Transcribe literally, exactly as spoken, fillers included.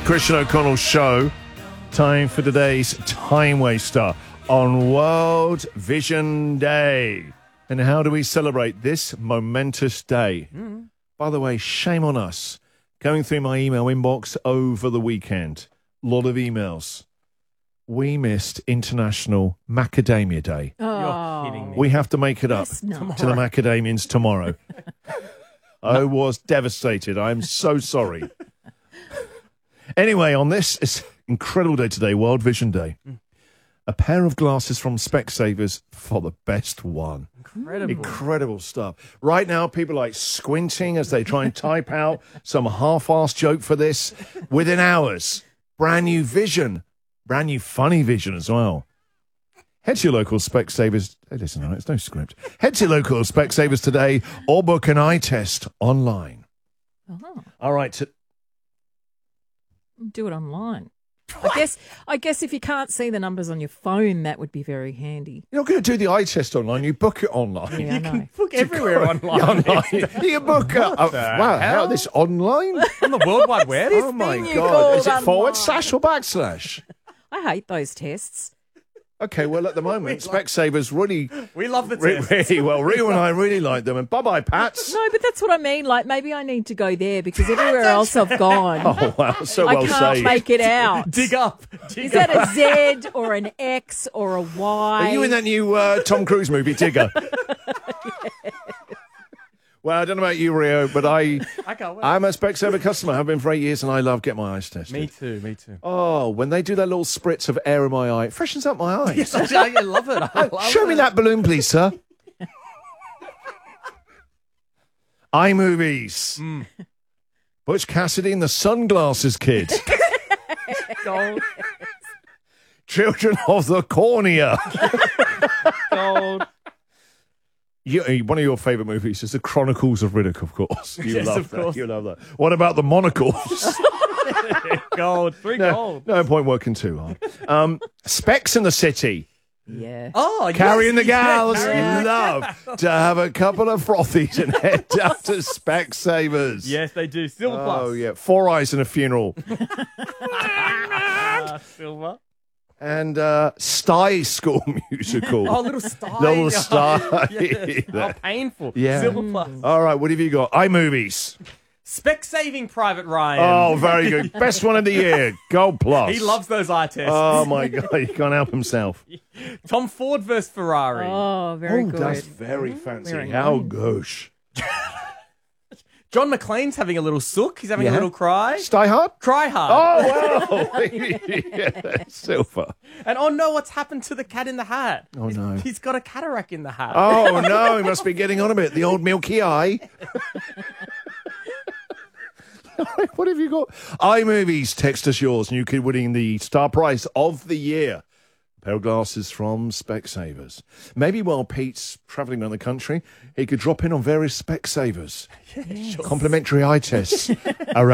Christian O'Connell Show. Time for today's Time Waster on World Vision Day. And how do we celebrate this momentous day? Mm. By the way, shame on us. Going through my email inbox over the weekend, a lot of emails. We missed International Macadamia Day. Oh. You're kidding me. We have to make it up to the macadamians tomorrow. I was devastated. I'm so sorry. Anyway, on this incredible day today, World Vision Day, mm. a pair of glasses from Specsavers for the best one. Incredible. Incredible stuff. Right now, people are like squinting as they try and type out some half-assed joke for this. Within hours, brand new vision. Brand new funny vision as well. Head to your local Specsavers. Hey, listen, all right, it's no script. Head to your local Specsavers today or book an eye test online. Uh-huh. All right. To- Do it online. I guess I guess if you can't see the numbers on your phone, that would be very handy. You're not going to do the eye test online. You book it online. Yeah, you I know. can book everywhere online. online. You book it. Oh, wow, how this online? On the World Wide Web? Oh, my God. Is it forward slash or backslash? I hate those tests. Okay, well, at the moment, Specsavers really... We love the re- tests. Really well. Rio and I really like them. And bye-bye, Pats. No, but that's what I mean. Like, maybe I need to go there because everywhere else I've gone, Oh, wow, so well I can't saved. make it out. Dig up. Dig Is that up. a Z or an X or a Y? Are you in that new uh, Tom Cruise movie, Digger? Well, I don't know about you, Rio, but I, I can't wait. I'm a Specsaver customer. I've been for eight years, and I love getting my eyes tested. Me too, me too. Oh, when they do that little spritz of air in my eye, it freshens up my eyes. Yes, I, I love it. I love Show it. me that balloon, please, sir. iMovies. Mm. Butch Cassidy and the Sunglasses Kid. Gold. Children of the Cornea. Gold. You, one of your favourite movies is The Chronicles of Riddick, of course. You Yes, love of that. course. You love that. What about the monocles? Gold. Three no, gold. no point working too hard. Um, Specs in the City. Yeah. Oh, Carrying yes, the gals. yeah, carrying the Love to have a couple of frothies and head down to Specsavers. Yes, they do. Silver plus. Oh, yeah. Four Eyes in a Funeral. Uh, silver. And uh, Sty School Musical. Oh, little sty. Little sty. Yes. How painful. Yeah. Silver plus. All right, what have you got? iMovies. Spec saving Private Ryan. Oh, very good. Best one of the year. Gold plus. He loves those eye tests. Oh, my God. He can't help himself. Tom Ford versus Ferrari. Oh, very oh, good. that's very fancy. Very How nice. gauche. John McClane's having a little sook. He's having Yeah. a little cry. Stay hard? Cry hard. Oh, wow. Yeah, silver. And oh no, what's happened to the cat in the hat? Oh, He's- no. He's got a cataract in the hat. Oh, no. He must be getting on a bit. The old milky eye. What have you got? iMovies, text us yours, and you could winning the star prize of the year. A pair of glasses from Specsavers. Maybe while Pete's travelling around the country, he could drop in on various Specsavers. Yes. Complimentary eye tests around.